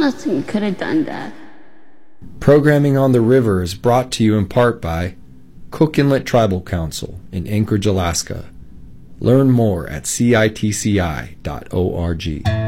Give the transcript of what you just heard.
course he could have done that. Programming on the River is brought to you in part by Cook Inlet Tribal Council in Anchorage, Alaska. Learn more at citci.org.